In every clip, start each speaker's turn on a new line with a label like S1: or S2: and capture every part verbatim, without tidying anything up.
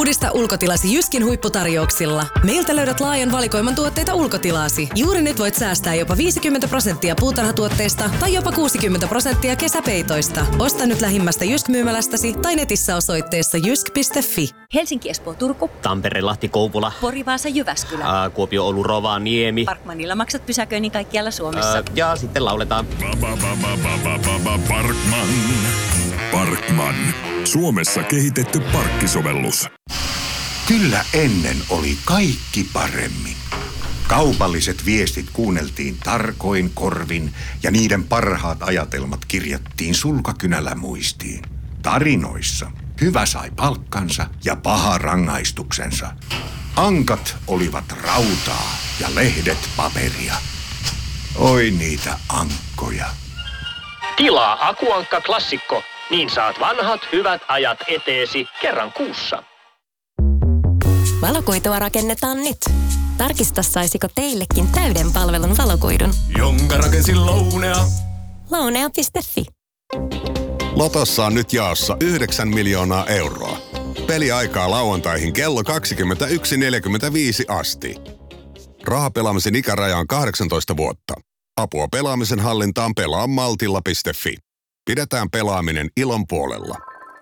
S1: Uudista ulkotilasi Jyskin huipputarjouksilla. Meiltä löydät laajan valikoiman tuotteita ulkotilaasi. Juuri nyt voit säästää jopa viisikymmentä prosenttia puutarhatuotteista tai jopa kuusikymmentä prosenttia kesäpeitoista. Osta nyt lähimmästä Jysk-myymälästäsi tai netissä osoitteessa jysk piste fi.
S2: Helsinki, Espoo, Turku.
S3: Tampere, Lahti, Kouvola.
S2: Pori, Vaasa, Jyväskylä.
S3: Ää, Kuopio, Oulu, Rovaniemi.
S2: Parkmanilla maksat pysäköinnin kaikkialla Suomessa.
S3: Ää, ja sitten lauletaan.
S4: Parkman. Parkman. Suomessa kehitetty parkkisovellus.
S5: Kyllä ennen oli kaikki paremmin. Kaupalliset viestit kuunneltiin tarkoin korvin ja niiden parhaat ajatelmat kirjattiin sulkakynällä muistiin. Tarinoissa hyvä sai palkkansa ja paha rangaistuksensa. Ankat olivat rautaa ja lehdet paperia. Oi niitä ankkoja.
S6: Tilaa Akuankka Klassikko, niin saat vanhat hyvät ajat eteesi kerran kuussa.
S7: Valokuitua rakennetaan nyt. Tarkista, saisiko teillekin täyden palvelun valokuidun.
S4: Jonka rakensin Lounea.
S7: Lounea piste fi.
S8: Lotossa on nyt jaossa yhdeksän miljoonaa euroa. Peliaikaa lauantaihin kello kaksikymmentäyksi neljäkymmentäviisi asti. Rahapelaamisen ikäraja on kahdeksantoista vuotta. Apua pelaamisen hallintaan pelaa maltilla piste fi. Pidetään pelaaminen ilon puolella.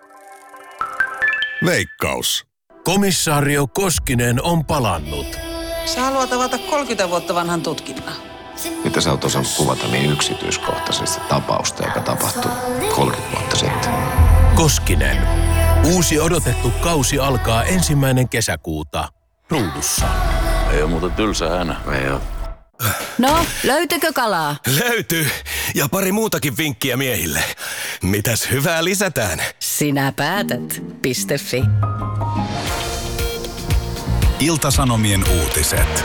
S8: Veikkaus.
S9: Komissaario Koskinen on palannut.
S10: Sä haluat avata kolmekymmentä vuotta vanhan tutkinnan.
S11: Mitä sä oot osannut kuvata niin yksityiskohtaisesti tapausta, joka tapahtui kolmekymmentä vuotta sitten?
S9: Koskinen. Uusi odotettu kausi alkaa ensimmäinen kesäkuuta. Ruudussa.
S12: Ei ole muuten tylsä hänä.
S11: Ei oo.
S13: No, löytyykö kalaa?
S9: Löytyy. Ja pari muutakin vinkkiä miehille. Mitäs hyvää lisätään?
S13: Sinä päätät. .fi.
S4: Ilta-Sanomien uutiset.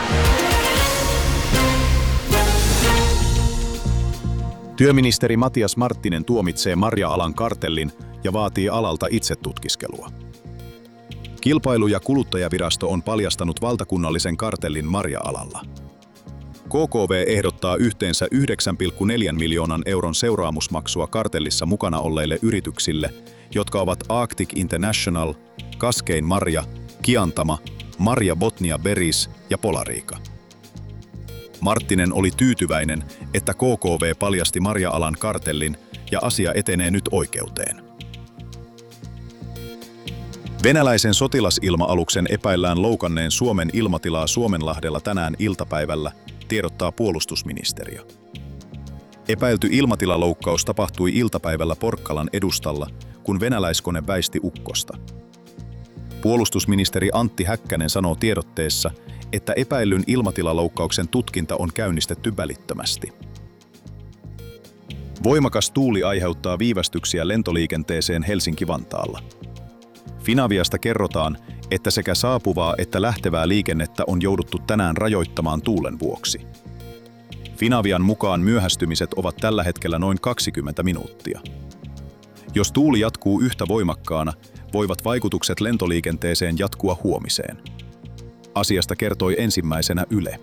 S14: Työministeri Matias Marttinen tuomitsee marja-alan kartellin ja vaatii alalta itsetutkiskelua. Kilpailu- ja kuluttajavirasto on paljastanut valtakunnallisen kartellin marja-alalla. K K V ehdottaa yhteensä yhdeksän pilkku neljä miljoonan euron seuraamusmaksua kartellissa mukana olleille yrityksille, jotka ovat Arctic International, Kaskein Marja, Kiantama, Marja Botnia Berries ja Polariika. Marttinen oli tyytyväinen, että K K V paljasti marja-alan kartellin ja asia etenee nyt oikeuteen. Venäläisen sotilasilma-aluksen epäillään loukanneen Suomen ilmatilaa Suomenlahdella tänään iltapäivällä, tiedottaa puolustusministeriö. Epäilty ilmatilaloukkaus tapahtui iltapäivällä Porkkalan edustalla, kun venäläiskone väisti ukkosta. Puolustusministeri Antti Häkkänen sanoo tiedotteessa, että epäillyn ilmatilaloukkauksen tutkinta on käynnistetty välittömästi. Voimakas tuuli aiheuttaa viivästyksiä lentoliikenteeseen Helsinki-Vantaalla. Finaviasta kerrotaan, että sekä saapuvaa että lähtevää liikennettä on jouduttu tänään rajoittamaan tuulen vuoksi. Finavian mukaan myöhästymiset ovat tällä hetkellä noin kaksikymmentä minuuttia. Jos tuuli jatkuu yhtä voimakkaana, voivat vaikutukset lentoliikenteeseen jatkua huomiseen. Asiasta kertoi ensimmäisenä Yle.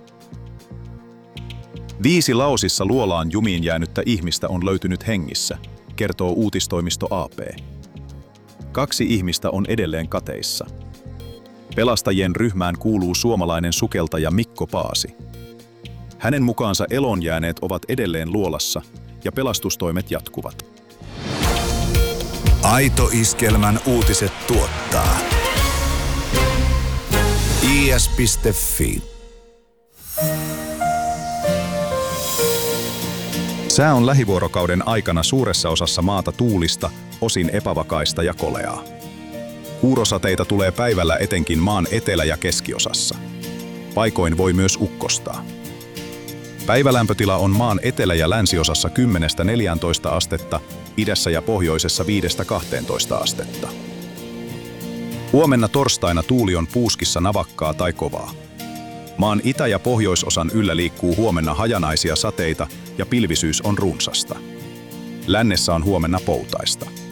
S14: Viisi Laosissa luolaan jumiin jäänyttä ihmistä on löytynyt hengissä, kertoo uutistoimisto A P. Kaksi ihmistä on edelleen kateissa. Pelastajien ryhmään kuuluu suomalainen sukeltaja Mikko Paasi. Hänen mukaansa eloon jääneet ovat edelleen luolassa ja pelastustoimet jatkuvat.
S4: Aito Iskelmän uutiset tuottaa i s piste fi.
S14: Sää on lähivuorokauden aikana suuressa osassa maata tuulista, osin epävakaista ja koleaa. Kuurosateita tulee päivällä etenkin maan etelä- ja keskiosassa. Paikoin voi myös ukkostaa. Päivälämpötila on maan etelä- ja länsiosassa kymmenestä neljääntoista astetta, idässä ja pohjoisessa viidestä kahteentoista astetta. Huomenna torstaina tuuli on puuskissa navakkaa tai kovaa. Maan itä- ja pohjoisosan yllä liikkuu huomenna hajanaisia sateita ja pilvisyys on runsasta. Lännessä on huomenna poutaista.